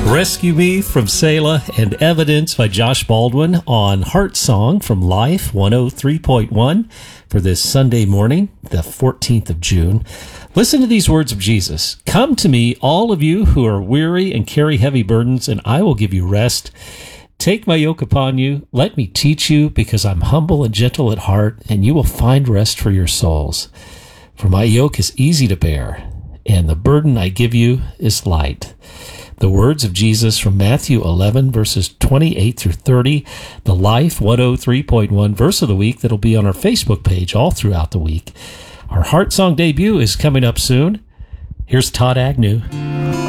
Rescue Me from Selah and Evidence by Josh Baldwin on Heart Song from Life 103.1 for this Sunday morning, the 14th of June. Listen to these words of Jesus. Come to me, all of you who are weary and carry heavy burdens, and I will give you rest. Take my yoke upon you. Let me teach you, because I'm humble and gentle at heart, and you will find rest for your souls. For my yoke is easy to bear, and the burden I give you is light. The words of Jesus from Matthew 11, verses 28 through 30, the Life 103.1 verse of the week that'll be on our Facebook page all throughout the week. Our Heart Song debut is coming up soon. Here's Todd Agnew.